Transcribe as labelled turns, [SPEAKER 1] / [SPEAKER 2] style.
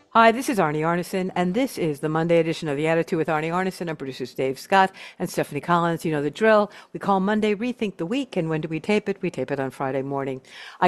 [SPEAKER 1] Hi, this is Arnie Arneson, and this is the Monday edition of The Attitude with Arnie Arneson and producers Dave Scott and Stephanie Collins. You know the drill. We call Monday Rethink the Week, and when do we tape it? We tape it on Friday morning. I